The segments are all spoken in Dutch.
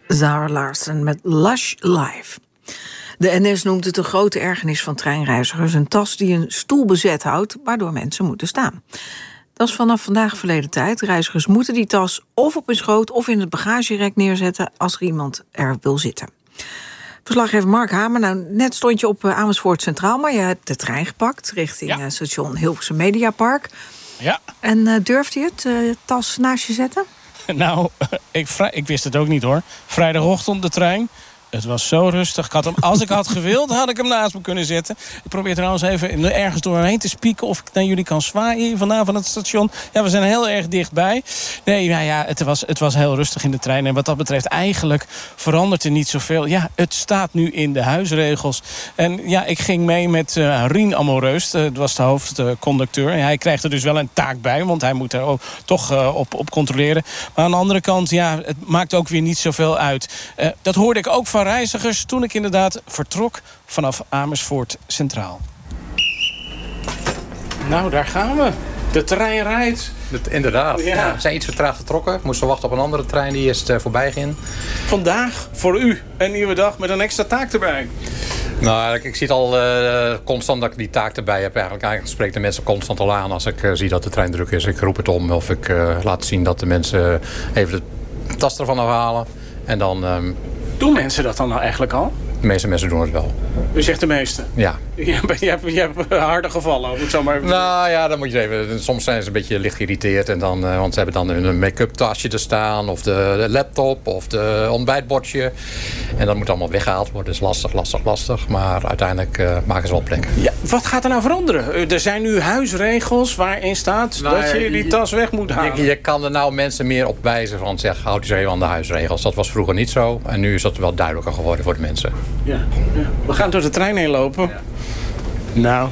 Zara Larsson met Lush Life. De NS noemt het een grote ergernis van treinreizigers. Een tas die een stoel bezet houdt, waardoor mensen moeten staan. Dat is vanaf vandaag verleden tijd. Reizigers moeten die tas of op hun schoot of in het bagagerek neerzetten als er iemand er wil zitten. Verslaggever Mark Hamer, nou, net stond je op Amersfoort Centraal, maar je hebt de trein gepakt richting station Hilversum Mediapark. Ja. En durfde je het tas naast je zetten? Nou, ik wist het ook niet hoor. Vrijdagochtend de trein. Het was zo rustig. Als ik had gewild, had ik hem naast me kunnen zetten. Ik probeer trouwens even ergens doorheen te spieken of ik naar jullie kan zwaaien vandaan van het station. Ja, we zijn heel erg dichtbij. Nee, nou ja, het was heel rustig in de trein. En wat dat betreft, eigenlijk verandert er niet zoveel. Ja, het staat nu in de huisregels. En ja, ik ging mee met Rien Amoreus. Dat was de hoofdconducteur. En hij krijgt er dus wel een taak bij, want hij moet er ook toch op controleren. Maar aan de andere kant, ja, het maakt ook weer niet zoveel uit. Dat hoorde ik ook van reizigers toen ik inderdaad vertrok vanaf Amersfoort Centraal. Nou, daar gaan we. De trein rijdt. Inderdaad. Ja. We zijn iets vertraagd vertrokken. Moesten wachten op een andere trein die eerst voorbij ging. Vandaag voor u een nieuwe dag met een extra taak erbij. Nou, ik zie het al constant dat ik die taak erbij heb. Eigenlijk spreek de mensen constant al aan als ik zie dat de trein druk is. Ik roep het om of ik laat zien dat de mensen even de tas ervan afhalen. En dan... Doen mensen dat dan nou eigenlijk al? De meeste mensen doen het wel. U zegt de meeste? Ja. Je hebt harde gevallen, of het zo maar even. Nou ja, dan moet je even... Soms zijn ze een beetje licht geïrriteerd. En dan, want ze hebben dan hun make-up tasje er staan. Of de laptop. Of de ontbijtbordje. En dat moet allemaal weggehaald worden. Dat is lastig. Maar uiteindelijk maken ze wel plek. Ja, wat gaat er nou veranderen? Er zijn nu huisregels waarin staat dat je die tas weg moet halen. Je kan er nou mensen meer op wijzen van zeg, houd je zo even aan de huisregels. Dat was vroeger niet zo. En nu is dat wel duidelijker geworden voor de mensen. Ja. We gaan door de trein heen lopen. Ja. Nou.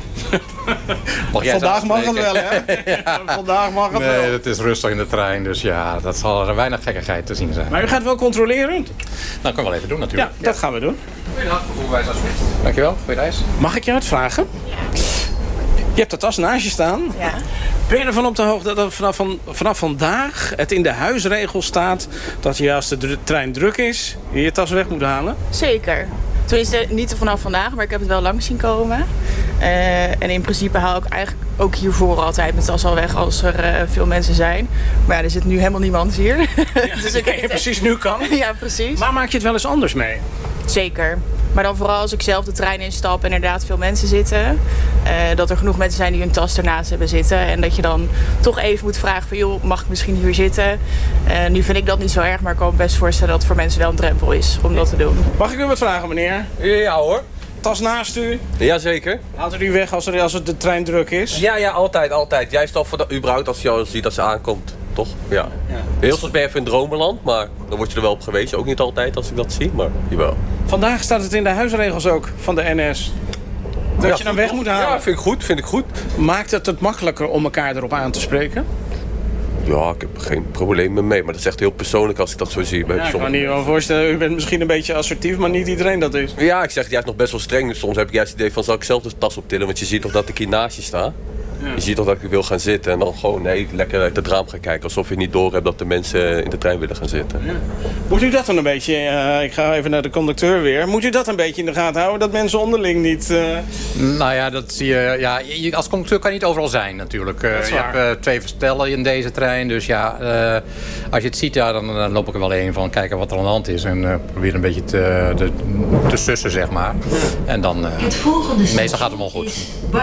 Vandaag mag het wel, hè? Ja. Vandaag mag het wel. Nee, het is rustig in de trein, dus ja, dat zal er weinig gekkigheid te zien zijn. Maar u gaat wel controleren? Nou, dat kunnen we wel even doen natuurlijk. Ja, dat gaan we doen. Goeiedag, vervoerwijs alsjeblieft. Dankjewel, goeie reis. Mag ik jou het vragen? Ja. Je hebt de tas naast je staan. Ja. Ben je ervan op de hoogte dat vanaf vandaag het in de huisregel staat dat je als de trein druk is, je tas weg moet halen? Zeker. Tenminste, niet vanaf vandaag, maar ik heb het wel lang zien komen. En in principe haal ik eigenlijk ook hiervoor altijd mijn tas al weg als er veel mensen zijn. Maar ja, er zit nu helemaal niemand hier. Ja, dus ik precies nu kan. Ja, precies. Maar maak je het wel eens anders mee? Zeker. Maar dan vooral als ik zelf de trein instap en inderdaad veel mensen zitten. Dat er genoeg mensen zijn die hun tas ernaast hebben zitten. En dat je dan toch even moet vragen van joh, mag ik misschien hier zitten? Nu vind ik dat niet zo erg, maar ik kan me best voorstellen dat het voor mensen wel een drempel is om dat te doen. Mag ik u wat vragen, meneer? Ja hoor. Tas naast u? Jazeker. Haalt u die weg als de trein druk is? Ja, altijd. Jij staat voor überhaupt als je al ziet dat ze aankomt. Toch? Ja. Heel soms ben je even in dromenland, maar dan word je er wel op gewezen. Ook niet altijd als ik dat zie, maar jawel. Vandaag staat het in de huisregels ook van de NS. Dat je dan weg moet halen. Ja, vind ik goed. Maakt het makkelijker om elkaar erop aan te spreken? Ja, ik heb geen problemen mee, maar dat is echt heel persoonlijk als ik dat zo zie. Ja, ik kan niet wel voorstellen, u bent misschien een beetje assertief, maar niet iedereen dat is. Ja, ik zeg juist nog best wel streng. Dus soms heb ik juist het idee van, zal ik zelf de tas optillen? Want je ziet toch dat ik hier naast je sta. Ja. Je ziet toch dat ik wil gaan zitten en dan gewoon lekker uit het raam gaan kijken. Alsof je niet door hebt dat de mensen in de trein willen gaan zitten. Ja. Moet u dat dan een beetje, ik ga even naar de conducteur weer. Moet u dat een beetje in de gaten houden, dat mensen onderling niet... Nou ja, dat zie je, ja, als conducteur kan je niet overal zijn natuurlijk. Je hebt 2 verstellen in deze trein. Dus ja, als je het ziet, ja, dan loop ik er wel heen van kijken wat er aan de hand is. En probeer een beetje te sussen, zeg maar. En dan, meestal gaat het wel goed.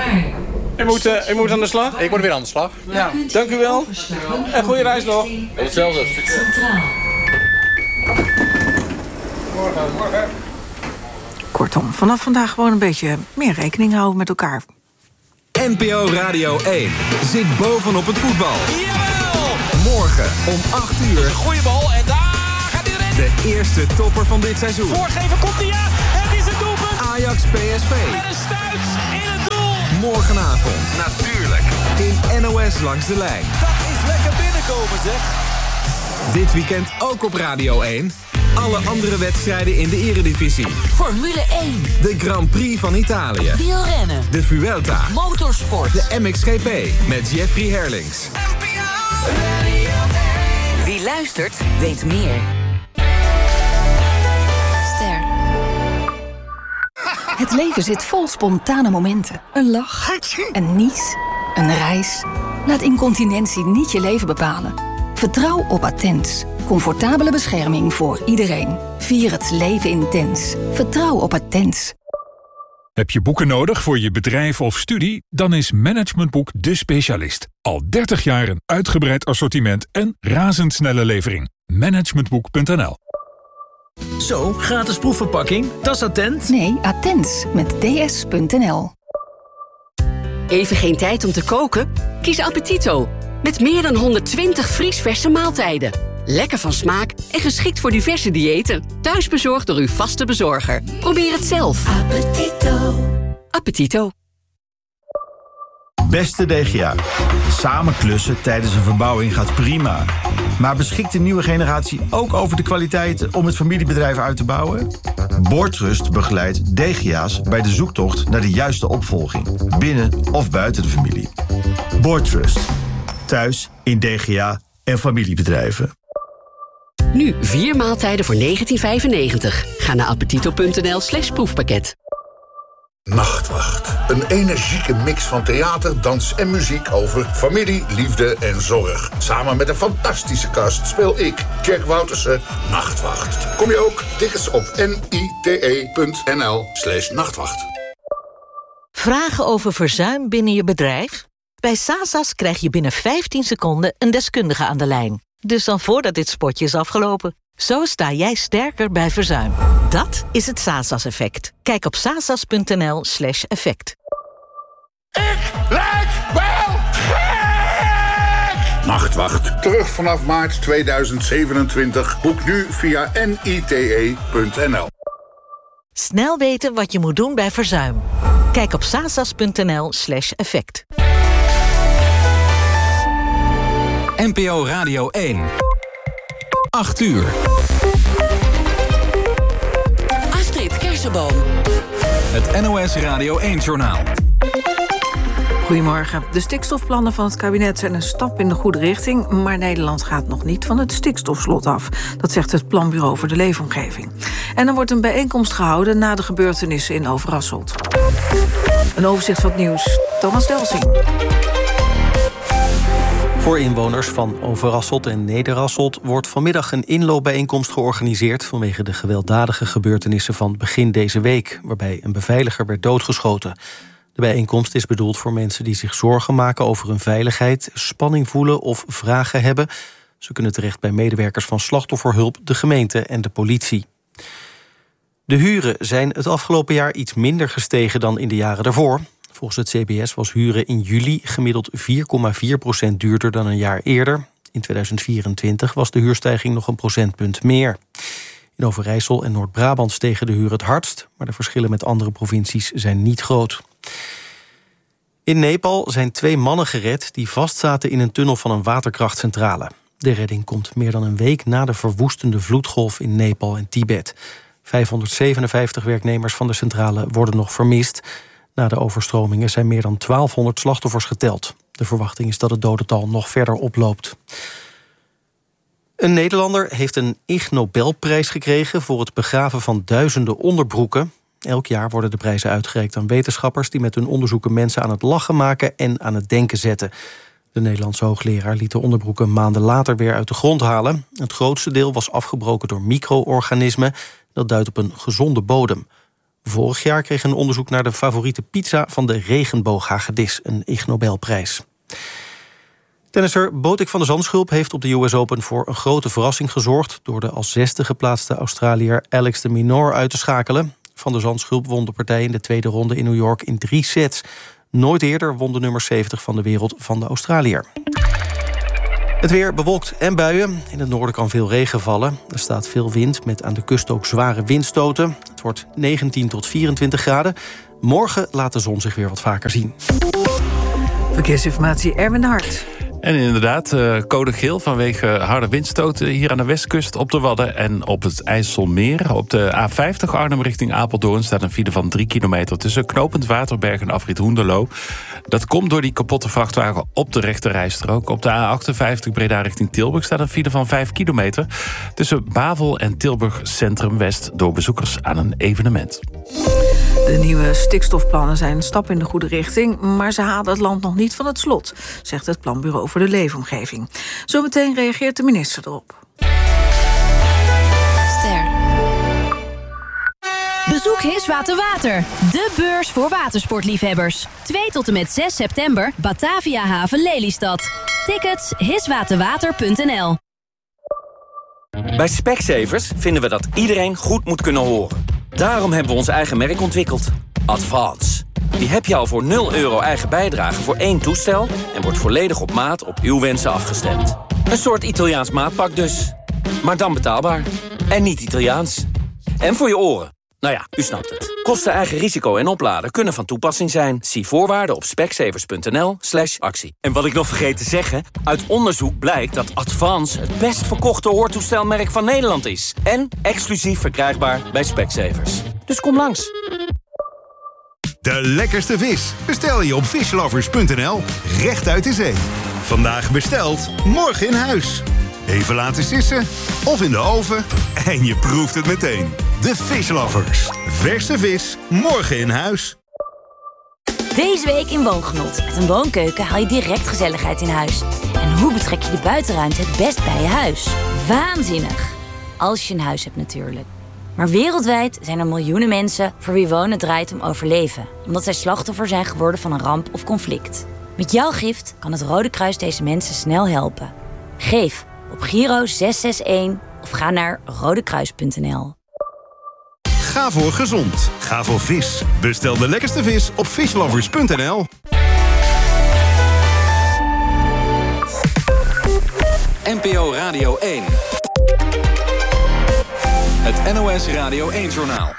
U moet aan de slag? Ik moet weer aan de slag. Ja. Dank u wel. En goede reis nog. Hetzelfde. Morgen. Kortom, vanaf vandaag gewoon een beetje meer rekening houden met elkaar. NPO Radio 1 zit bovenop het voetbal. Jawel! Morgen om 8 uur. Goeie bal en daar gaat hij erin. De eerste topper van dit seizoen. Voorgeven komt hij, ja. Het is een doelpunt. Ajax PSV. Met een stuit in het doel. Morgenavond. Natuurlijk. In NOS Langs de Lijn. Dat is lekker binnenkomen, zeg. Dit weekend ook op Radio 1. Alle andere wedstrijden in de eredivisie. Formule 1. De Grand Prix van Italië. Wielrennen. De Vuelta. Motorsport. De MXGP met Jeffrey Herlings. Wie luistert, weet meer. Het leven zit vol spontane momenten. Een lach, een nies, een reis. Laat incontinentie niet je leven bepalen. Vertrouw op Attens. Comfortabele bescherming voor iedereen. Vier het leven intens. Vertrouw op Attens. Heb je boeken nodig voor je bedrijf of studie? Dan is Managementboek de specialist. Al 30 jaar een uitgebreid assortiment en razendsnelle levering. Managementboek.nl. Zo, gratis proefverpakking. Dat is Attent? Nee, Attens met ds.nl. Even geen tijd om te koken? Kies Appetito. Met meer dan 120 vriesverse maaltijden. Lekker van smaak en geschikt voor diverse diëten. Thuisbezorgd door uw vaste bezorger. Probeer het zelf. Appetito. Appetito. Beste DGA, samen klussen tijdens een verbouwing gaat prima. Maar beschikt de nieuwe generatie ook over de kwaliteiten om het familiebedrijf uit te bouwen? Boortrust begeleidt DGA's bij de zoektocht naar de juiste opvolging, binnen of buiten de familie. Boortrust, thuis in DGA en familiebedrijven. Nu 4 maaltijden voor €19,95. Ga naar appetito.nl/proefpakket. Nachtwacht. Een energieke mix van theater, dans en muziek over familie, liefde en zorg. Samen met een fantastische cast speel ik, Jack Woutersen, Nachtwacht. Kom je ook? Tickets op nite.nl/nachtwacht. Vragen over verzuim binnen je bedrijf? Bij Sasas krijg je binnen 15 seconden een deskundige aan de lijn. Dus dan voordat dit spotje is afgelopen. Zo sta jij sterker bij verzuim. Dat is het Sasas-effect. Kijk op sasas.nl/effect. Lijk wel gek! Nachtwacht. Terug vanaf maart 2027. Boek nu via nite.nl. Snel weten wat je moet doen bij verzuim. Kijk op sasas.nl/effect. NPO Radio 1. 8 uur. Astrid Kersenboom. Het NOS Radio 1-journaal. Goedemorgen. De stikstofplannen van het kabinet zijn een stap in de goede richting, maar Nederland gaat nog niet van het stikstofslot af. Dat zegt het Planbureau voor de Leefomgeving. En er wordt een bijeenkomst gehouden na de gebeurtenissen in Overasselt. Een overzicht van het nieuws. Thomas Delsing. Voor inwoners van Overasselt en Nederasselt wordt vanmiddag een inloopbijeenkomst georganiseerd vanwege de gewelddadige gebeurtenissen van begin deze week, waarbij een beveiliger werd doodgeschoten. De bijeenkomst is bedoeld voor mensen die zich zorgen maken over hun veiligheid, spanning voelen of vragen hebben. Ze kunnen terecht bij medewerkers van slachtofferhulp, de gemeente en de politie. De huren zijn het afgelopen jaar iets minder gestegen dan in de jaren daarvoor. Volgens het CBS was huren in juli gemiddeld 4,4% duurder dan een jaar eerder. In 2024 was de huurstijging nog een procentpunt meer. In Overijssel en Noord-Brabant stegen de huren het hardst, maar de verschillen met andere provincies zijn niet groot. In Nepal zijn 2 mannen gered die vastzaten in een tunnel van een waterkrachtcentrale. De redding komt meer dan een week na de verwoestende vloedgolf in Nepal en Tibet. 557 werknemers van de centrale worden nog vermist. Na de overstromingen zijn meer dan 1200 slachtoffers geteld. De verwachting is dat het dodental nog verder oploopt. Een Nederlander heeft een Ig Nobelprijs gekregen voor het begraven van duizenden onderbroeken. Elk jaar worden de prijzen uitgereikt aan wetenschappers die met hun onderzoeken mensen aan het lachen maken en aan het denken zetten. De Nederlandse hoogleraar liet de onderbroeken maanden later weer uit de grond halen. Het grootste deel was afgebroken door micro-organismen. Dat duidt op een gezonde bodem. Vorig jaar kreeg een onderzoek naar de favoriete pizza van de regenbooghagedis een Ig Nobelprijs. Tennisser Botik van der Zandschulp heeft op de US Open voor een grote verrassing gezorgd door de als 6e geplaatste Australiër Alex de Minaur uit te schakelen. Van der Zandschulp won de partij in de tweede ronde in New York in 3 sets. Nooit eerder won de nummer 70 van de wereld van de Australiër. Het weer bewolkt en buien. In het noorden kan veel regen vallen. Er staat veel wind met aan de kust ook zware windstoten. Het wordt 19 tot 24 graden. Morgen laat de zon zich weer wat vaker zien. Verkeersinformatie Erwin Hart. En inderdaad, code geel vanwege harde windstoten hier aan de westkust op de Wadden en op het IJsselmeer. Op de A50 Arnhem richting Apeldoorn staat een file van 3 kilometer tussen Knopend Waterberg en afrit Hoenderloo. Dat komt door die kapotte vrachtwagen op de rechterrijstrook. Op de A58 Breda richting Tilburg staat een file van 5 kilometer tussen Bavel en Tilburg Centrum West door bezoekers aan een evenement. De De nieuwe stikstofplannen zijn een stap in de goede richting, maar ze halen het land nog niet van het slot, zegt het Planbureau voor de Leefomgeving. Zometeen reageert de minister erop. Bezoek Hiswater Water, de beurs voor watersportliefhebbers. 2 tot en met 6 september, Batavia Haven Lelystad. Tickets hiswaterwater.nl. Bij Specsavers vinden we dat iedereen goed moet kunnen horen. Daarom hebben we ons eigen merk ontwikkeld. Advance. Die heb je al voor €0 eigen bijdrage voor 1 toestel en wordt volledig op maat op uw wensen afgestemd. Een soort Italiaans maatpak dus. Maar dan betaalbaar. En niet Italiaans. En voor je oren. Nou ja, u snapt het. Kosten, eigen risico en opladen kunnen van toepassing zijn. Zie voorwaarden op specsavers.nl/actie. En wat ik nog vergeet te zeggen, uit onderzoek blijkt dat Advance het best verkochte hoortoestelmerk van Nederland is. En exclusief verkrijgbaar bij Specsavers. Dus kom langs. De lekkerste vis bestel je op fishlovers.nl, recht uit de zee. Vandaag besteld, morgen in huis. Even laten sissen of in de oven en je proeft het meteen. De Fishlovers. Verse vis, morgen in huis. Deze week in Woongenot. Met een woonkeuken haal je direct gezelligheid in huis. En hoe betrek je de buitenruimte het best bij je huis? Waanzinnig! Als je een huis hebt natuurlijk. Maar wereldwijd zijn er miljoenen mensen voor wie wonen draait om overleven. Omdat zij slachtoffer zijn geworden van een ramp of conflict. Met jouw gift kan het Rode Kruis deze mensen snel helpen. Geef op Giro 661 of ga naar rodekruis.nl. Ga voor gezond. Ga voor vis. Bestel de lekkerste vis op fishlovers.nl. NPO Radio 1. Het NOS Radio 1-journaal.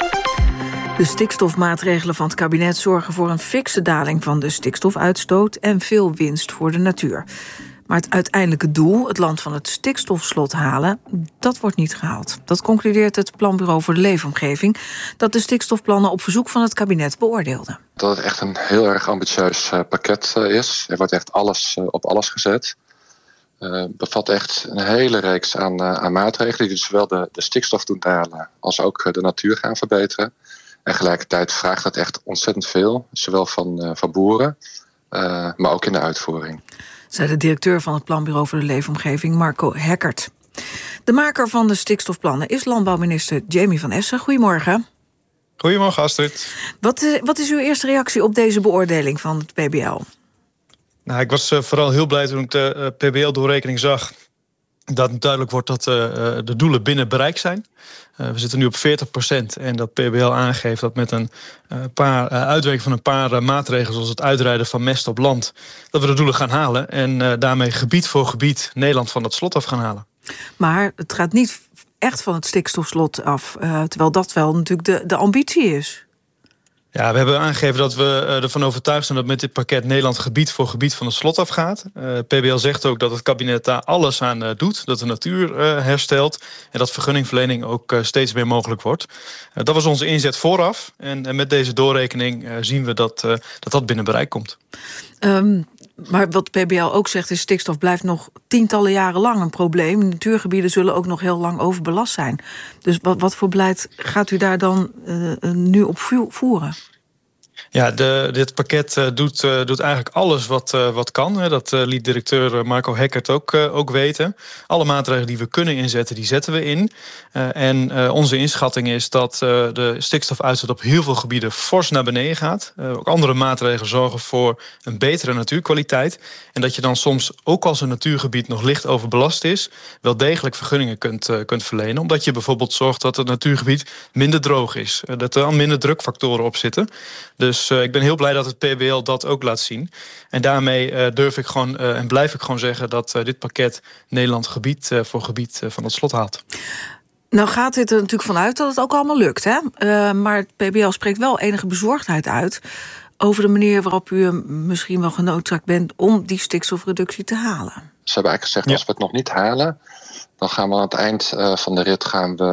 De stikstofmaatregelen van het kabinet zorgen voor een fikse daling van de stikstofuitstoot en veel winst voor de natuur. Maar het uiteindelijke doel, het land van het stikstofslot halen, dat wordt niet gehaald. Dat concludeert het Planbureau voor de Leefomgeving, dat de stikstofplannen op verzoek van het kabinet beoordeelde. Dat het echt een heel erg ambitieus pakket is. Er wordt echt alles op alles gezet. Bevat echt een hele reeks aan maatregelen die dus zowel de stikstof doen dalen als ook de natuur gaan verbeteren. En tegelijkertijd vraagt dat echt ontzettend veel, zowel van boeren, maar ook in de uitvoering. Zei de directeur van het Planbureau voor de Leefomgeving, Marco Hekkert. De maker van de stikstofplannen is landbouwminister Jamie van Essen. Goedemorgen. Goedemorgen, Astrid. Wat is uw eerste reactie op deze beoordeling van het PBL? Nou, ik was vooral heel blij toen ik de PBL-doorrekening zag dat duidelijk wordt dat de doelen binnen bereik zijn. We zitten nu op 40% en dat PBL aangeeft dat met een paar uitwerking van een paar maatregelen, zoals het uitrijden van mest op land, dat we de doelen gaan halen en daarmee gebied voor gebied Nederland van dat slot af gaan halen. Maar het gaat niet echt van het stikstofslot af, terwijl dat wel natuurlijk de ambitie is. Ja, we hebben aangegeven dat we ervan overtuigd zijn dat met dit pakket Nederland gebied voor gebied van het slot afgaat. PBL zegt ook dat het kabinet daar alles aan doet, dat de natuur herstelt en dat vergunningverlening ook steeds meer mogelijk wordt. Dat was onze inzet vooraf en met deze doorrekening zien we dat binnen bereik komt. Maar wat PBL ook zegt is, stikstof blijft nog tientallen jaren lang een probleem. Natuurgebieden zullen ook nog heel lang overbelast zijn. Dus wat voor beleid gaat u daar dan nu op voeren? Ja, dit pakket doet eigenlijk alles wat kan. Dat liet directeur Marco Hekkert ook weten. Alle maatregelen die we kunnen inzetten, die zetten we in. En onze inschatting is dat de stikstofuitstoot op heel veel gebieden fors naar beneden gaat. Ook andere maatregelen zorgen voor een betere natuurkwaliteit. En dat je dan soms, ook als een natuurgebied nog licht overbelast is, wel degelijk vergunningen kunt verlenen. Omdat je bijvoorbeeld zorgt dat het natuurgebied minder droog is. Dat er al minder drukfactoren op zitten. Dus ik ben heel blij dat het PBL dat ook laat zien. En daarmee durf ik gewoon en blijf ik gewoon zeggen dat dit pakket Nederland gebied voor gebied van het slot haalt. Nou gaat dit er natuurlijk vanuit dat het ook allemaal lukt, hè? Maar het PBL spreekt wel enige bezorgdheid uit over de manier waarop u misschien wel genoodzaakt bent om die stikstofreductie te halen. Ze hebben eigenlijk gezegd, als we het nog niet halen, dan gaan we aan het eind van de rit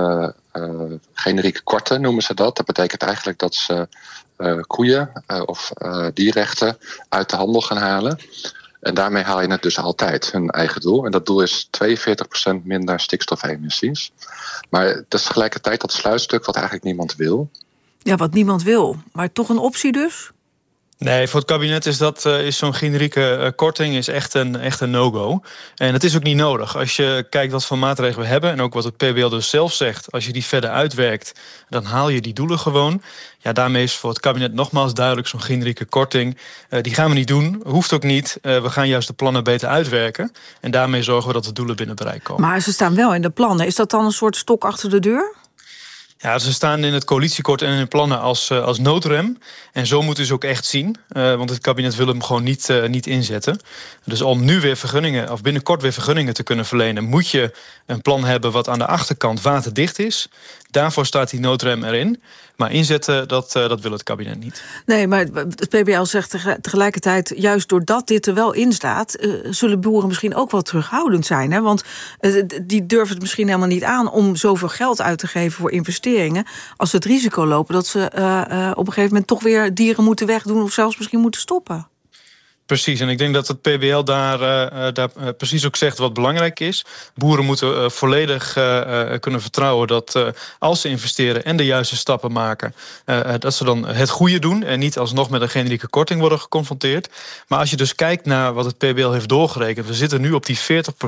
generiek korten, noemen ze dat. Dat betekent eigenlijk dat ze koeien of dierrechten uit de handel gaan halen. En daarmee haal je het dus altijd, hun eigen doel. En dat doel is 42% minder stikstofemissies. Maar dat is tegelijkertijd dat sluitstuk wat eigenlijk niemand wil. Ja, wat niemand wil. Maar toch een optie dus? Nee, voor het kabinet is zo'n generieke korting is echt een no-go. En het is ook niet nodig. Als je kijkt wat voor maatregelen we hebben en ook wat het PBL dus zelf zegt, als je die verder uitwerkt, dan haal je die doelen gewoon. Ja, daarmee is voor het kabinet nogmaals duidelijk zo'n generieke korting. Die gaan we niet doen, hoeft ook niet. We gaan juist de plannen beter uitwerken. En daarmee zorgen we dat de doelen binnen bereik komen. Maar ze staan wel in de plannen. Is dat dan een soort stok achter de deur? Ja, ze staan in het coalitieakkoord en in de plannen als noodrem. En zo moeten ze ook echt zien. Want het kabinet wil hem gewoon niet inzetten. Dus om nu weer vergunningen, of binnenkort weer vergunningen te kunnen verlenen, moet je een plan hebben wat aan de achterkant waterdicht is. Daarvoor staat die noodrem erin. Maar inzetten, dat wil het kabinet niet. Nee, maar het PBL zegt tegelijkertijd, juist doordat dit er wel in staat, zullen boeren misschien ook wel terughoudend zijn. Hè? Want die durven het misschien helemaal niet aan om zoveel geld uit te geven voor investeringen, als ze het risico lopen dat ze op een gegeven moment toch weer dieren moeten wegdoen of zelfs misschien moeten stoppen. Precies, en ik denk dat het PBL daar precies ook zegt wat belangrijk is. Boeren moeten volledig kunnen vertrouwen dat als ze investeren en de juiste stappen maken, dat ze dan het goede doen en niet alsnog met een generieke korting worden geconfronteerd. Maar als je dus kijkt naar wat het PBL heeft doorgerekend, we zitten nu op die 40%.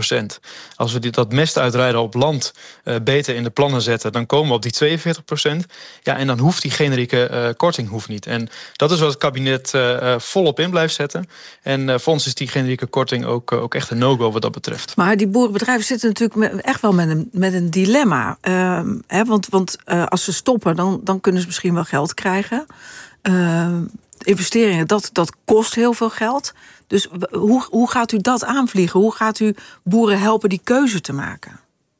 Als we dat mest uitrijden op land beter in de plannen zetten, dan komen we op die 42%. Ja, en dan hoeft die generieke korting niet. En dat is wat het kabinet volop in blijft zetten. En voor ons is die generieke korting ook echt een no-go wat dat betreft. Maar die boerenbedrijven zitten natuurlijk echt wel met een dilemma. Want als ze stoppen, dan kunnen ze misschien wel geld krijgen. Investeringen, dat kost heel veel geld. Dus hoe gaat u dat aanvliegen? Hoe gaat u boeren helpen die keuze te maken?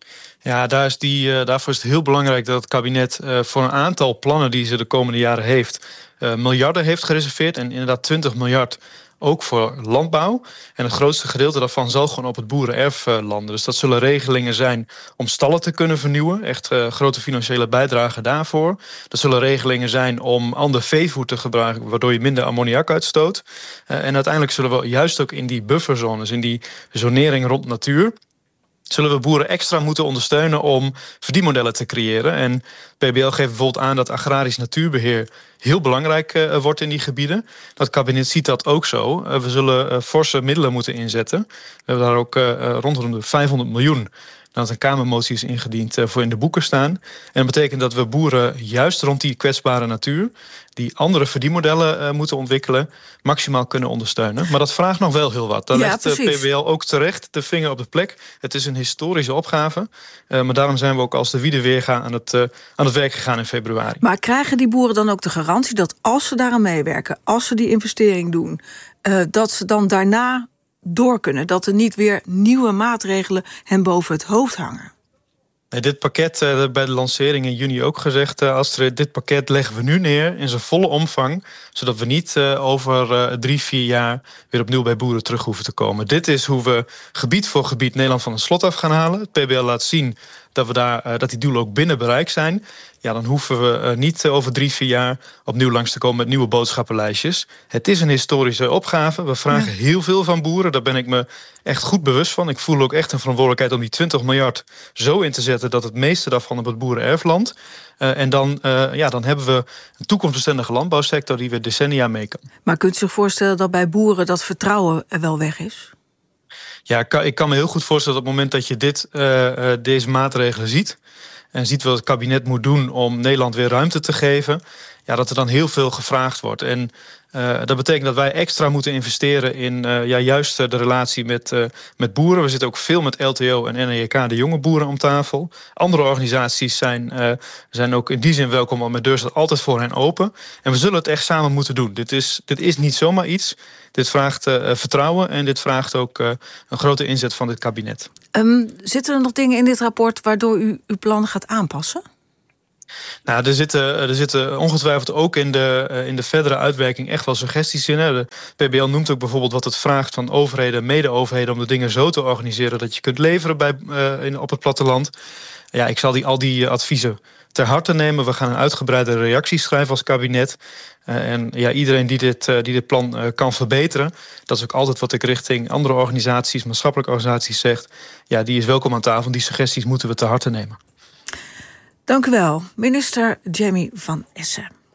Ja, daarvoor is het heel belangrijk dat het kabinet voor een aantal plannen die ze de komende jaren heeft, miljarden heeft gereserveerd. En inderdaad 20 miljard ook voor landbouw. En het grootste gedeelte daarvan zal gewoon op het boerenerf landen. Dus dat zullen regelingen zijn om stallen te kunnen vernieuwen. Echt grote financiële bijdrage daarvoor. Dat zullen regelingen zijn om ander veevoer te gebruiken, waardoor je minder ammoniak uitstoot. En uiteindelijk zullen we juist ook in die bufferzones, in die zonering rond natuur, zullen we boeren extra moeten ondersteunen om verdienmodellen te creëren. En PBL geeft bijvoorbeeld aan dat agrarisch natuurbeheer heel belangrijk wordt in die gebieden. Dat kabinet ziet dat ook zo. We zullen forse middelen moeten inzetten. We hebben daar ook rondom de 500 miljoen... dat een Kamermotie is ingediend voor in de boeken staan. En dat betekent dat we boeren juist rond die kwetsbare natuur, die andere verdienmodellen moeten ontwikkelen, maximaal kunnen ondersteunen. Maar dat vraagt nog wel heel wat. Daar legt PBL ook terecht de vinger op de plek. Het is een historische opgave. Maar daarom zijn we ook als de wiede weerga aan het werk gegaan in februari. Maar krijgen die boeren dan ook de garantie dat als ze daaraan meewerken, als ze die investering doen, dat ze dan daarna door kunnen, dat er niet weer nieuwe maatregelen hen boven het hoofd hangen? Dit pakket, bij de lancering in juni ook gezegd, Astrid, dit pakket leggen we nu neer in zijn volle omvang, zodat we niet over 3-4 jaar weer opnieuw bij boeren terug hoeven te komen. Dit is hoe we gebied voor gebied Nederland van het slot af gaan halen. Het PBL laat zien dat die doelen ook binnen bereik zijn. Ja, dan hoeven we niet over 3-4 jaar opnieuw langs te komen met nieuwe boodschappenlijstjes. Het is een historische opgave. We vragen heel veel van boeren. Daar ben ik me echt goed bewust van. Ik voel ook echt een verantwoordelijkheid om die 20 miljard zo in te zetten dat het meeste daarvan op het boerenerf landt. En dan hebben we een toekomstbestendige landbouwsector die weer decennia mee kan. Maar kunt u zich voorstellen dat bij boeren dat vertrouwen wel weg is? Ja, ik kan me heel goed voorstellen dat op het moment dat je deze maatregelen ziet en ziet wat het kabinet moet doen om Nederland weer ruimte te geven, ja, dat er dan heel veel gevraagd wordt. En dat betekent dat wij extra moeten investeren in juist de relatie met boeren. We zitten ook veel met LTO en NEK, de jonge boeren, om tafel. Andere organisaties zijn ook in die zin welkom, want mijn deur staat altijd voor hen open. En we zullen het echt samen moeten doen. Dit is niet zomaar iets. Dit vraagt vertrouwen en dit vraagt ook een grote inzet van dit kabinet. Zitten er nog dingen in dit rapport waardoor u uw plan gaat aanpassen? Nou, er zitten ongetwijfeld ook in de verdere uitwerking echt wel suggesties in. Hè. De PBL noemt ook bijvoorbeeld wat het vraagt van overheden en mede-overheden om de dingen zo te organiseren dat je kunt leveren op het platteland. Ja, ik zal al die adviezen ter harte nemen. We gaan een uitgebreide reactie schrijven als kabinet. En ja, iedereen die dit plan kan verbeteren, dat is ook altijd wat ik richting andere organisaties, maatschappelijke organisaties zeg. Ja, die is welkom aan tafel. Die suggesties moeten we ter harte nemen. Dank u wel, minister Jamie van Essen.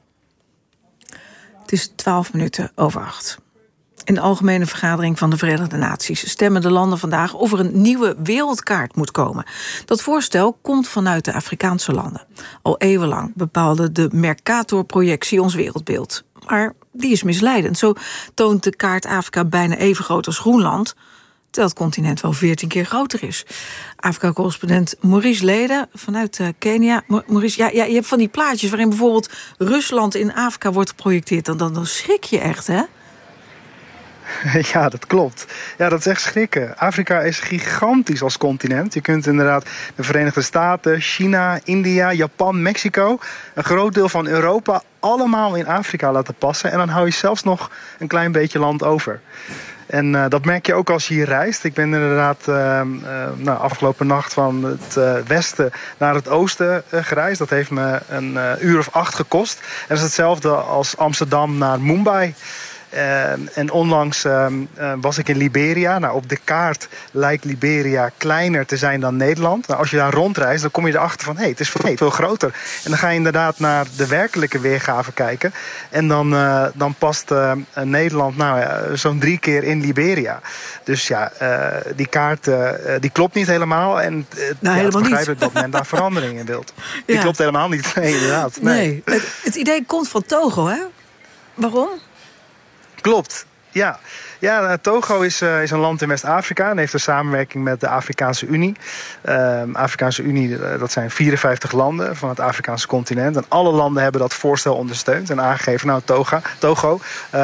Het is 7:12. In de Algemene Vergadering van de Verenigde Naties stemmen de landen vandaag of er een nieuwe wereldkaart moet komen. Dat voorstel komt vanuit de Afrikaanse landen. Al eeuwenlang bepaalde de Mercator-projectie ons wereldbeeld. Maar die is misleidend. Zo toont de kaart Afrika bijna even groot als Groenland, terwijl het continent wel 14 keer groter is. Afrika-correspondent Maurice Leden vanuit Kenia. Maurice, je hebt van die plaatjes waarin bijvoorbeeld Rusland in Afrika wordt geprojecteerd. Dan schrik je echt, hè? Ja, dat klopt. Ja, dat is echt schrikken. Afrika is gigantisch als continent. Je kunt inderdaad de Verenigde Staten, China, India, Japan, Mexico, een groot deel van Europa allemaal in Afrika laten passen. En dan hou je zelfs nog een klein beetje land over. En dat merk je ook als je hier reist. Ik ben inderdaad afgelopen nacht van het westen naar het oosten gereisd. Dat heeft me een uur of 8 gekost. En dat is hetzelfde als Amsterdam naar Mumbai. En onlangs was ik in Liberia. Nou, op de kaart lijkt Liberia kleiner te zijn dan Nederland. Nou, als je daar rondreist, dan kom je erachter van het is veel groter. En dan ga je inderdaad naar de werkelijke weergave kijken. En dan past Nederland zo'n 3 keer in Liberia. Dus ja, die kaart die klopt niet helemaal. En het begrijpelijk dat men daar verandering in wilt. Die klopt helemaal niet. Nee, inderdaad. Nee. Het idee komt van Togo, hè? Waarom? Klopt, ja. Ja, Togo is een land in West-Afrika en heeft een samenwerking met de Afrikaanse Unie. Afrikaanse Unie, dat zijn 54 landen van het Afrikaanse continent. En alle landen hebben dat voorstel ondersteund en aangegeven. Nou, Togo,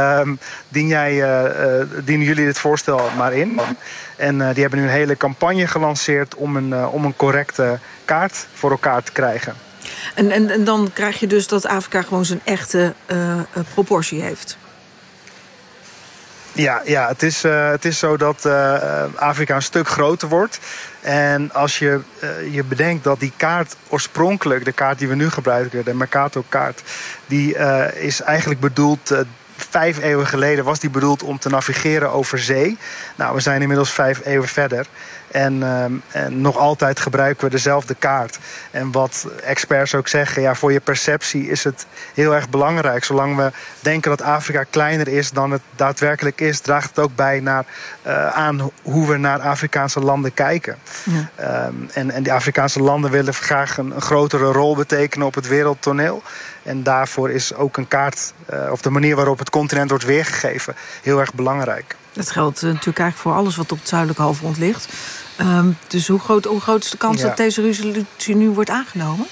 dienen jullie dit voorstel maar in. En die hebben nu een hele campagne gelanceerd om een correcte kaart voor elkaar te krijgen. En dan krijg je dus dat Afrika gewoon zijn echte proportie heeft. Ja, het is zo dat Afrika een stuk groter wordt. En als je bedenkt dat die kaart oorspronkelijk, de kaart die we nu gebruiken, de Mercator-kaart, die is eigenlijk bedoeld, 5 eeuwen geleden was die bedoeld om te navigeren over zee. Nou, we zijn inmiddels 5 eeuwen verder. En nog altijd gebruiken we dezelfde kaart. En wat experts ook zeggen, ja, voor je perceptie is het heel erg belangrijk. Zolang we denken dat Afrika kleiner is dan het daadwerkelijk is, draagt het ook bij aan hoe we naar Afrikaanse landen kijken. Ja. En die Afrikaanse landen willen graag een grotere rol betekenen op het wereldtoneel. En daarvoor is ook een kaart, of de manier waarop het continent wordt weergegeven, heel erg belangrijk. Dat geldt natuurlijk eigenlijk voor alles wat op het zuidelijke halfrond ligt. Dus hoe groot is de kans dat deze resolutie nu wordt aangenomen?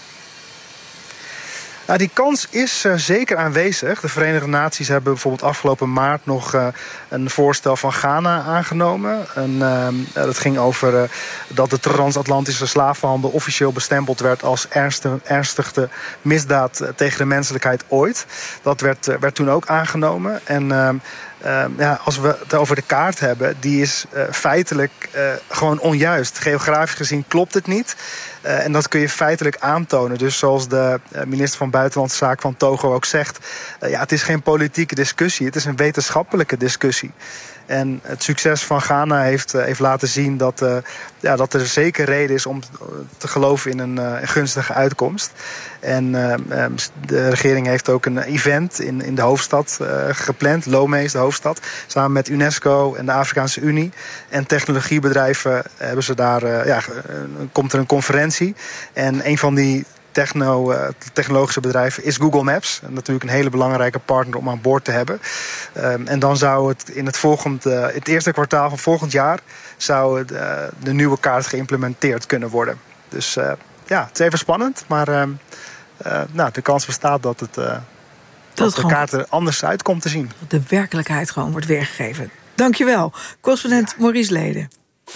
Nou, die kans is zeker aanwezig. De Verenigde Naties hebben bijvoorbeeld afgelopen maart nog een voorstel van Ghana aangenomen. Dat ging over dat de transatlantische slavenhandel officieel bestempeld werd als ernstigste misdaad tegen de menselijkheid ooit. Dat werd toen ook aangenomen. En als we het over de kaart hebben, die is feitelijk gewoon onjuist. Geografisch gezien klopt het niet. En dat kun je feitelijk aantonen. Dus zoals de minister van Buitenlandse Zaken van Togo ook zegt, het is geen politieke discussie, het is een wetenschappelijke discussie. En het succes van Ghana heeft laten zien dat er zeker reden is om te geloven in een gunstige uitkomst. En de regering heeft ook een event in de hoofdstad gepland. Lomé is de hoofdstad. Samen met UNESCO en de Afrikaanse Unie. En technologiebedrijven hebben ze daar. Komt er een conferentie. En een van die technologische bedrijven is Google Maps. En natuurlijk een hele belangrijke partner om aan boord te hebben. En dan zou het in het eerste kwartaal van volgend jaar zou de nieuwe kaart geïmplementeerd kunnen worden. Dus het is even spannend, maar de kans bestaat dat de kaart er anders uit komt te zien. De werkelijkheid gewoon wordt weergegeven. Dankjewel, correspondent Maurice Leden.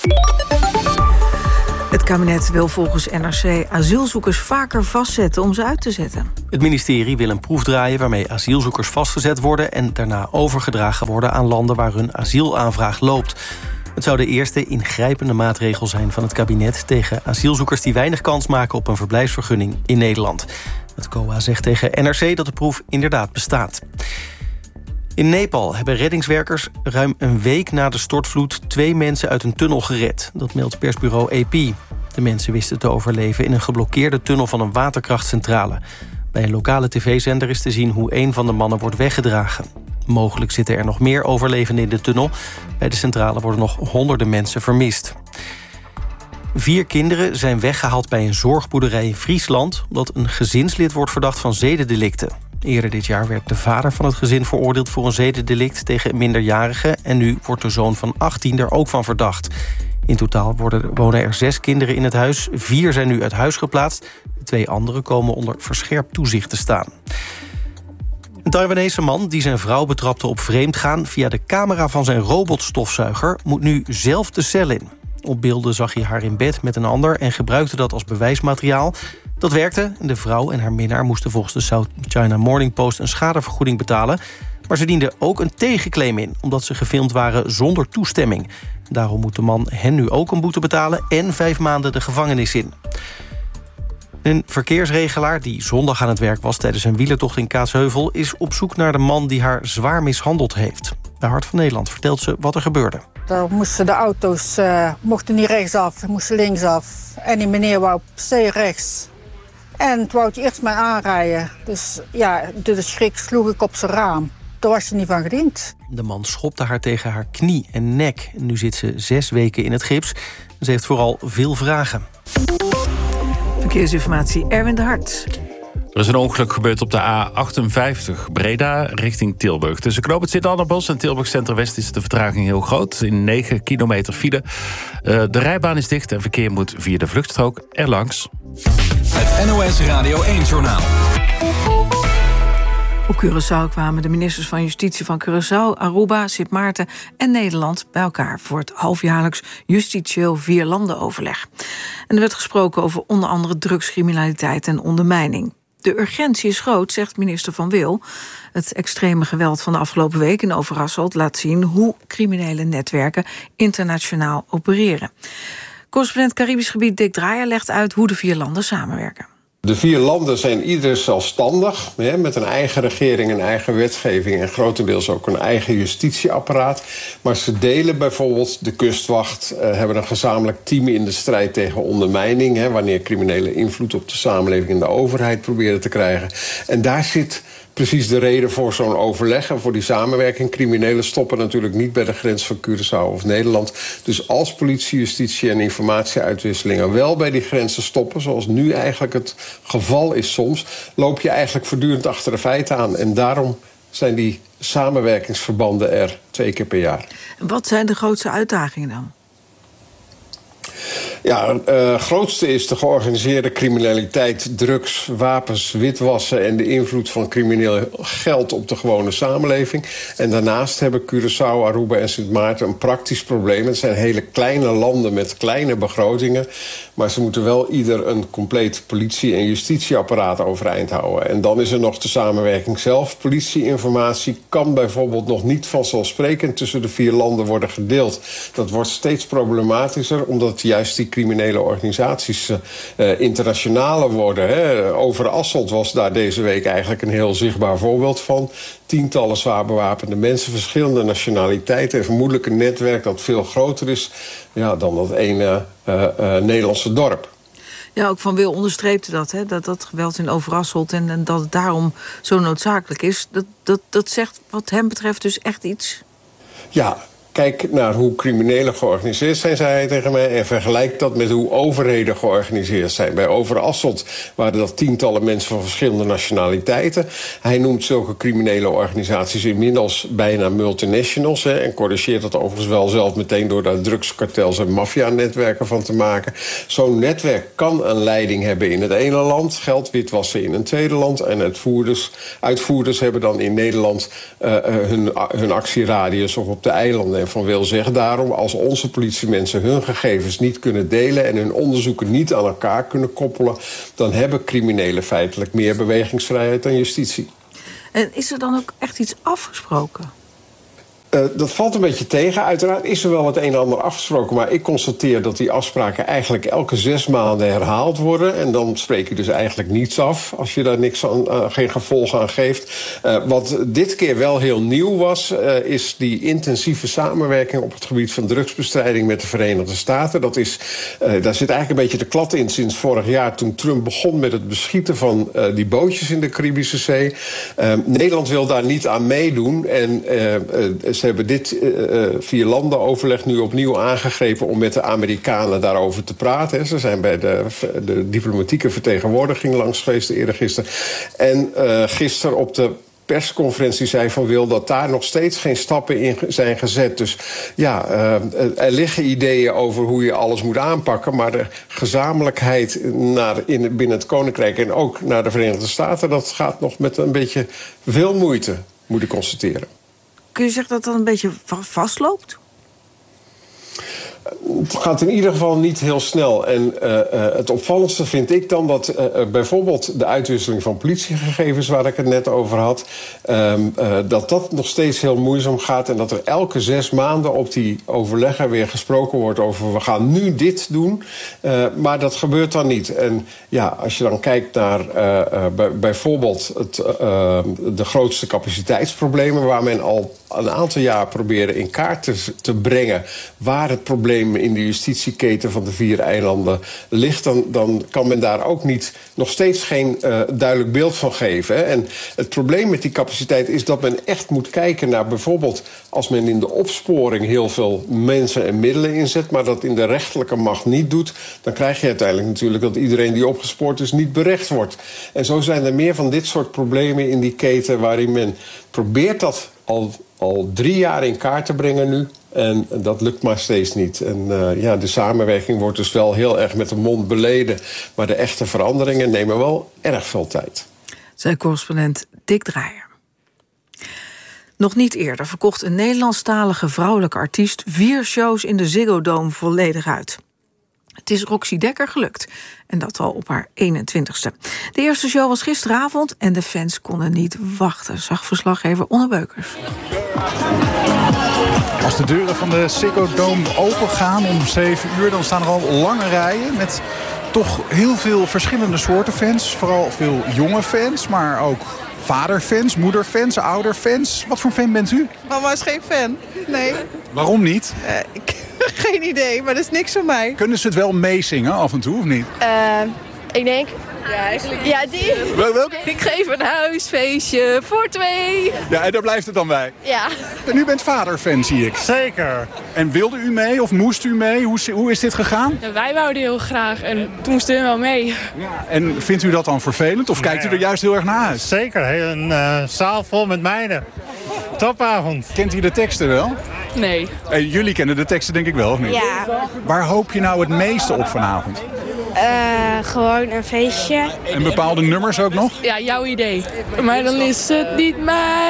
Het kabinet wil volgens NRC asielzoekers vaker vastzetten om ze uit te zetten. Het ministerie wil een proef draaien waarmee asielzoekers vastgezet worden en daarna overgedragen worden aan landen waar hun asielaanvraag loopt. Het zou de eerste ingrijpende maatregel zijn van het kabinet tegen asielzoekers die weinig kans maken op een verblijfsvergunning in Nederland. Het COA zegt tegen NRC dat de proef inderdaad bestaat. In Nepal hebben reddingswerkers ruim een week na de stortvloed 2 mensen uit een tunnel gered. Dat meldt persbureau AP. De mensen wisten te overleven in een geblokkeerde tunnel van een waterkrachtcentrale. Bij een lokale tv-zender is te zien hoe een van de mannen wordt weggedragen. Mogelijk zitten er nog meer overlevenden in de tunnel. Bij de centrale worden nog honderden mensen vermist. 4 kinderen zijn weggehaald bij een zorgboerderij in Friesland... omdat een gezinslid wordt verdacht van zedendelicten. Eerder dit jaar werd de vader van het gezin veroordeeld voor een zedendelict tegen een minderjarige... en nu wordt de zoon van 18 er ook van verdacht. In totaal wonen er 6 kinderen in het huis. 4 zijn nu uit huis geplaatst. De 2 anderen komen onder verscherpt toezicht te staan. Een Taiwanese man die zijn vrouw betrapte op vreemdgaan... via de camera van zijn robotstofzuiger moet nu zelf de cel in. Op beelden zag hij haar in bed met een ander... en gebruikte dat als bewijsmateriaal. Dat werkte. De vrouw en haar minnaar moesten volgens de South China Morning Post... een schadevergoeding betalen. Maar ze dienden ook een tegenclaim in... omdat ze gefilmd waren zonder toestemming. Daarom moet de man hen nu ook een boete betalen... en 5 maanden de gevangenis in. Een verkeersregelaar die zondag aan het werk was... tijdens een wielertocht in Kaatsheuvel... is op zoek naar de man die haar zwaar mishandeld heeft. Bij Hart van Nederland vertelt ze wat er gebeurde. Daar moesten de auto's mochten niet rechtsaf, moesten linksaf. En die meneer wou per se rechts. En toen wou hij eerst mij aanrijden. Dus ja, door de schrik sloeg ik op zijn raam. Daar was ze niet van gediend. De man schopte haar tegen haar knie en nek. Nu zit ze 6 weken in het gips. Ze heeft vooral veel vragen. Verkeersinformatie, Erwin de Hart. Er is een ongeluk gebeurd op de A58 Breda richting Tilburg. Tussen knoop het Sint-Annabos en Tilburg Centrum-West is de vertraging heel groot. In 9 kilometer file. De rijbaan is dicht en verkeer moet via de vluchtstrook erlangs. Het NOS Radio 1-journaal. Op Curaçao kwamen de ministers van Justitie van Curaçao, Aruba, Sint Maarten en Nederland bij elkaar voor het halfjaarlijks justitieel 4-landenoverleg. En er werd gesproken over onder andere drugscriminaliteit en ondermijning. De urgentie is groot, zegt minister Van Wil. Het extreme geweld van de afgelopen week in Overasselt laat zien hoe criminele netwerken internationaal opereren. Correspondent Caribisch gebied Dick Draaier legt uit hoe de 4 landen samenwerken. De 4 landen zijn ieder zelfstandig, met een eigen regering, een eigen wetgeving en grotendeels ook een eigen justitieapparaat. Maar ze delen bijvoorbeeld de kustwacht, hebben een gezamenlijk team in de strijd tegen ondermijning, wanneer criminelen invloed op de samenleving en de overheid proberen te krijgen. En daar zit precies de reden voor zo'n overleg en voor die samenwerking. Criminelen stoppen natuurlijk niet bij de grens van Curaçao of Nederland. Dus als politie, justitie en informatieuitwisselingen wel bij die grenzen stoppen, zoals nu eigenlijk het geval is soms, loop je eigenlijk voortdurend achter de feiten aan. En daarom zijn die samenwerkingsverbanden er 2 keer per jaar. En wat zijn de grootste uitdagingen dan? Ja, het grootste is de georganiseerde criminaliteit, drugs, wapens, witwassen en de invloed van crimineel geld op de gewone samenleving. En daarnaast hebben Curaçao, Aruba en Sint Maarten een praktisch probleem. Het zijn hele kleine landen met kleine begrotingen, maar ze moeten wel ieder een compleet politie- en justitieapparaat overeind houden. En dan is er nog de samenwerking zelf. Politieinformatie kan bijvoorbeeld nog niet vanzelfsprekend tussen de 4 landen worden gedeeld. Dat wordt steeds problematischer, omdat juist die criminele organisaties internationaler worden. Overasselt was daar deze week eigenlijk een heel zichtbaar voorbeeld van. Tientallen zwaar bewapende mensen, verschillende nationaliteiten en vermoedelijk een netwerk dat veel groter is dan dat ene Nederlandse dorp. Ja, ook Van Wil onderstreepte dat, dat geweld in Overasselt en dat het daarom zo noodzakelijk is. Dat zegt wat hem betreft dus echt iets. Ja. Kijk naar hoe criminelen georganiseerd zijn, zei hij tegen mij, en vergelijk dat met hoe overheden georganiseerd zijn. Bij Overasselt waren dat tientallen mensen van verschillende nationaliteiten. Hij noemt zulke criminele organisaties inmiddels bijna multinationals, en corrigeert dat overigens wel zelf meteen door daar drugskartels en maffianetwerken van te maken. Zo'n netwerk kan een leiding hebben in het ene land, geld witwassen in een tweede land, en uitvoerders hebben dan in Nederland hun actieradius of op de eilanden. En Van Wil zegt daarom, als onze politiemensen hun gegevens niet kunnen delen en hun onderzoeken niet aan elkaar kunnen koppelen, dan hebben criminelen feitelijk meer bewegingsvrijheid dan justitie. En is er dan ook echt iets afgesproken? Dat valt een beetje tegen. Uiteraard is er wel het een en ander afgesproken, maar ik constateer dat die afspraken eigenlijk elke 6 maanden herhaald worden. En dan spreek je dus eigenlijk niets af als je daar geen gevolg aan geeft. Wat dit keer wel heel nieuw was, is die intensieve samenwerking op het gebied van drugsbestrijding met de Verenigde Staten. Daar zit eigenlijk een beetje de klad in sinds vorig jaar, toen Trump begon met het beschieten van die bootjes in de Caribische Zee. Nederland wil daar niet aan meedoen en ze hebben dit via landenoverleg nu opnieuw aangegrepen om met de Amerikanen daarover te praten. Ze zijn bij de diplomatieke vertegenwoordiging langs geweest eergisteren. En gisteren op de persconferentie zei van Wil dat daar nog steeds geen stappen in zijn gezet. Dus ja, er liggen ideeën over hoe je alles moet aanpakken, maar de gezamenlijkheid binnen het Koninkrijk en ook naar de Verenigde Staten, dat gaat nog met een beetje veel moeite, moet ik constateren. Kun je zeggen dat dat een beetje vastloopt? Het gaat in ieder geval niet heel snel. En het opvallendste vind ik dan dat bijvoorbeeld de uitwisseling van politiegegevens, waar ik het net over had, dat nog steeds heel moeizaam gaat. En dat er elke 6 maanden op die overleggen weer gesproken wordt over we gaan nu dit doen. Maar dat gebeurt dan niet. En ja, als je dan kijkt naar bijvoorbeeld de grootste capaciteitsproblemen, waar men al een aantal jaar proberen in kaart te brengen waar het probleem in de justitieketen van de 4 eilanden ligt, dan kan men daar ook nog steeds geen duidelijk beeld van geven. Hè. En het probleem met die capaciteit is dat men echt moet kijken naar bijvoorbeeld als men in de opsporing heel veel mensen en middelen inzet, maar dat in de rechterlijke macht niet doet, dan krijg je uiteindelijk natuurlijk dat iedereen die opgespoord is niet berecht wordt. En zo zijn er meer van dit soort problemen in die keten waarin men probeert dat al 3 jaar in kaart te brengen nu. En dat lukt maar steeds niet. En de samenwerking wordt dus wel heel erg met de mond beleden. Maar de echte veranderingen nemen wel erg veel tijd. Zei correspondent Dick Draaier. Nog niet eerder verkocht een Nederlandstalige vrouwelijke artiest 4 shows in de Ziggo Dome volledig uit. Het is Roxy Dekker gelukt. En dat al op haar 21ste. De eerste show was gisteravond en de fans konden niet wachten, zag verslaggever Onne Beukers. Als de deuren van de Ziggo Dome opengaan om 7 uur... dan staan er al lange rijen met toch heel veel verschillende soorten fans. Vooral veel jonge fans, maar ook vaderfans, moederfans, ouderfans. Wat voor fan bent u? Mama is geen fan, nee. Waarom niet? Geen idee, maar dat is niks voor mij. Kunnen ze het wel meezingen af en toe, of niet? Ik denk... Ja, eigenlijk. Ja, die. Welke? Ik geef een huisfeestje voor 2. Ja, en daar blijft het dan bij? Ja. En u bent vaderfan, zie ik. Zeker. En wilde u mee of moest u mee? Hoe is dit gegaan? Ja, wij wouden heel graag en toen moesten we wel mee. Ja. En vindt u dat dan vervelend of kijkt u er juist heel erg naar uit? Zeker. Een zaal vol met meiden. Topavond. Kent u de teksten wel? Nee. Jullie kennen de teksten denk ik wel, of niet? Ja. Waar hoop je nou het meeste op vanavond? Gewoon een feestje. En bepaalde nummers ook nog? Ja, jouw idee. Maar dan is het niet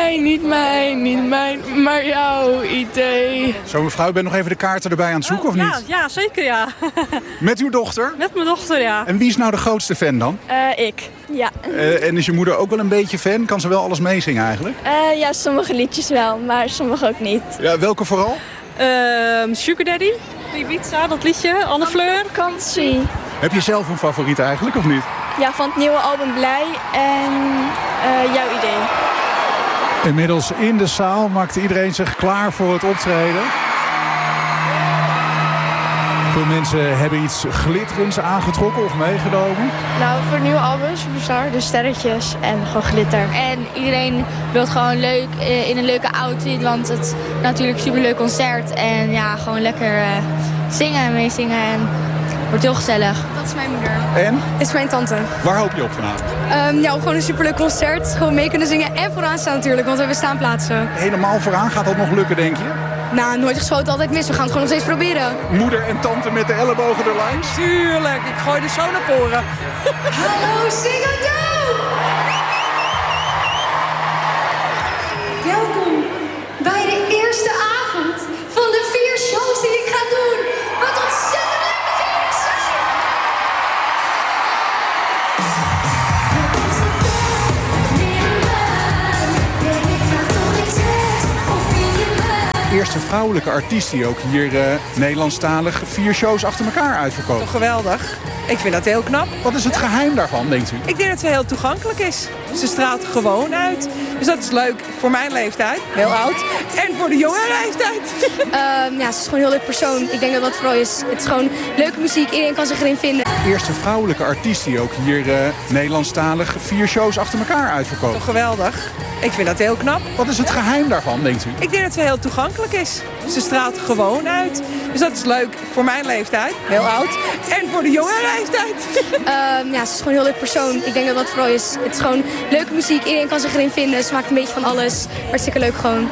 mijn, maar jouw idee. Zo mevrouw, u bent nog even de kaarten erbij aan het zoeken, of niet? Ja, zeker ja. Met uw dochter? Met mijn dochter, ja. En wie is nou de grootste fan dan? Ik, ja. En is je moeder ook wel een beetje fan? Kan ze wel alles meezingen eigenlijk? Ja, sommige liedjes wel, maar sommige ook niet. Ja, welke vooral? Sugar Daddy, Ibiza, dat liedje, Anne Fleur. Vakantie. Heb je zelf een favoriet eigenlijk, of niet? Ja, van het nieuwe album Blij en jouw idee. Inmiddels in de zaal maakt iedereen zich klaar voor het optreden. Veel mensen hebben iets glitterends aangetrokken of meegenomen. Nou, voor het nieuwe album Superstar, dus sterretjes en gewoon glitter. En iedereen wil het gewoon leuk in een leuke outfit, want het is natuurlijk een superleuk concert. En ja, gewoon lekker zingen en meezingen en wordt heel gezellig. Dat is mijn moeder. En? Dit is mijn tante. Waar hoop je op vanavond? Ja, op gewoon een superleuk concert. Gewoon mee kunnen zingen en vooraan staan natuurlijk, want we hebben staanplaatsen. Helemaal vooraan, gaat dat nog lukken, denk je? Nou, nooit geschoten, altijd mis. We gaan het gewoon nog steeds proberen. Moeder en tante met de ellebogen erlangs? Tuurlijk, ik gooi de zo naar voren. Hallo, Ziggo Dome! Welkom bij de eerste avond van de 4 shows die ik ga doen. Wat ontzettend leuk dat jullie er zijn! Ik vraag toch niks weg, of vind je me? Eerste vrouwelijke artiest die ook hier Nederlandstalig 4 shows achter elkaar uitverkoopt. Toch geweldig. Ik vind dat heel knap. Wat is het geheim daarvan, denkt u? Ik denk dat ze heel toegankelijk is. Ze straalt gewoon uit. Dus dat is leuk voor mijn leeftijd, heel oud. En voor de jonge leeftijd. Ja, ze is gewoon een heel leuk persoon. Ik denk dat dat vooral is. Het is gewoon leuke muziek. Iedereen kan zich erin vinden. Eerste vrouwelijke artiest die ook hier Nederlandstalig 4 shows achter elkaar uitverkoopt. Toch geweldig. Ik vind dat heel knap. Wat is het geheim daarvan, denkt u? Ik denk dat ze heel toegankelijk is. Ze straalt gewoon uit. Dus dat is leuk voor mijn leeftijd, heel oud. En voor de jonge leeftijd. Ja, ze is gewoon een heel leuk persoon. Ik denk dat dat vooral is. Het is gewoon leuke muziek. Iedereen kan zich erin vinden. Ze maakt een beetje van alles. Hartstikke leuk gewoon.